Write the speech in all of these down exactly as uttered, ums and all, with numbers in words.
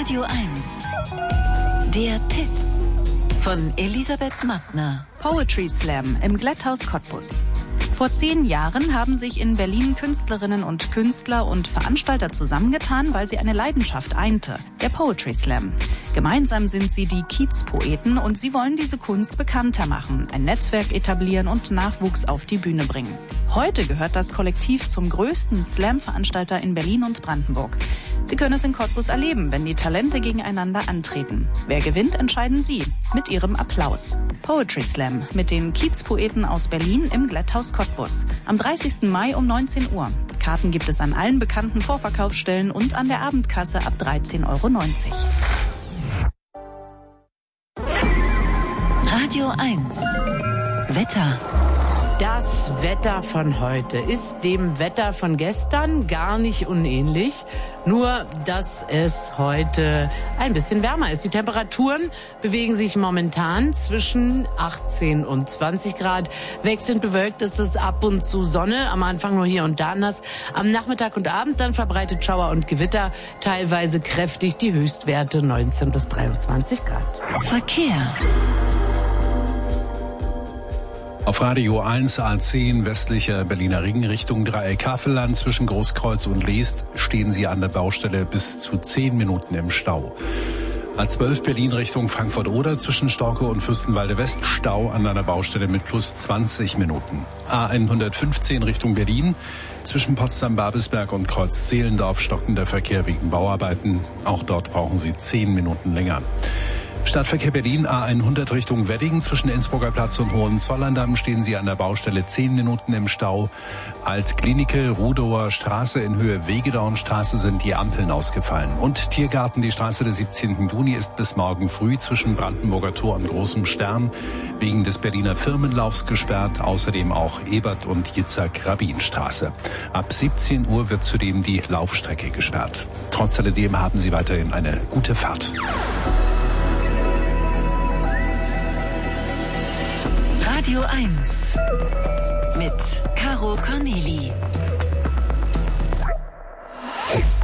Radio eins. Der Tipp von Elisabeth Mattner. Poetry Slam im Glätthaus Cottbus. Vor zehn Jahren haben sich in Berlin Künstlerinnen und Künstler und Veranstalter zusammengetan, weil sie eine Leidenschaft einte, der Poetry Slam. Gemeinsam sind sie die Kiezpoeten und sie wollen diese Kunst bekannter machen, ein Netzwerk etablieren und Nachwuchs auf die Bühne bringen. Heute gehört das Kollektiv zum größten Slam-Veranstalter in Berlin und Brandenburg. Sie können es in Cottbus erleben, wenn die Talente gegeneinander antreten. Wer gewinnt, entscheiden Sie mit Ihrem Applaus. Poetry Slam mit den Kiezpoeten aus Berlin im Glätthaus Cottbus. Am dreißigsten Mai um neunzehn Uhr. Karten gibt es an allen bekannten Vorverkaufsstellen und an der Abendkasse ab dreizehn Euro neunzig. Radio eins. Wetter. Das Wetter von heute ist dem Wetter von gestern gar nicht unähnlich, nur dass es heute ein bisschen wärmer ist. Die Temperaturen bewegen sich momentan zwischen achtzehn und zwanzig Grad. Wechselnd bewölkt ist es ab und zu Sonne, am Anfang nur hier und da nass. Am Nachmittag und Abend dann verbreitet Schauer und Gewitter, teilweise kräftig, die Höchstwerte neunzehn bis dreiundzwanzig Grad. Verkehr. Auf Radio eins A zehn westlicher Berliner Ring Richtung Dreieck Havelland zwischen Großkreuz und Leest stehen Sie an der Baustelle bis zu zehn Minuten im Stau. A zwölf Berlin Richtung Frankfurt-Oder zwischen Storkow und Fürstenwalde West Stau an einer Baustelle mit plus zwanzig Minuten. A hundertfünfzehn Richtung Berlin zwischen Potsdam-Babelsberg und Kreuz-Zehlendorf stockender Verkehr wegen Bauarbeiten. Auch dort brauchen Sie zehn Minuten länger. Stadtverkehr Berlin A hundert Richtung Wedding zwischen Innsbrucker Platz und Hohenzollern-Damm stehen Sie an der Baustelle zehn Minuten im Stau. Altklinike, Rudower Straße in Höhe Wegedornstraße sind die Ampeln ausgefallen. Und Tiergarten, die Straße des siebzehnten Juni ist bis morgen früh zwischen Brandenburger Tor und Großem Stern wegen des Berliner Firmenlaufs gesperrt. Außerdem auch Ebert- und Jitzak-Rabin-Straße. Ab siebzehn Uhr wird zudem die Laufstrecke gesperrt. Trotz alledem haben Sie weiterhin eine gute Fahrt. Radio eins mit Caro Corneli.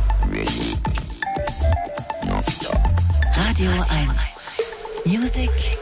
Radio eins. Music